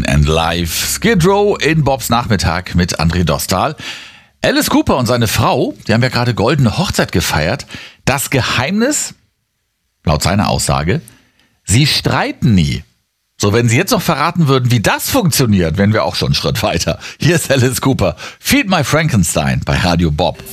and Life. Skid Row in Bobs Nachmittag mit André Dostal. Alice Cooper und seine Frau, die haben ja gerade goldene Hochzeit gefeiert. Das Geheimnis, laut seiner Aussage, sie streiten nie. So, wenn sie jetzt noch verraten würden, wie das funktioniert, wären wir auch schon einen Schritt weiter. Hier ist Alice Cooper. Feed My Frankenstein bei Radio Bob.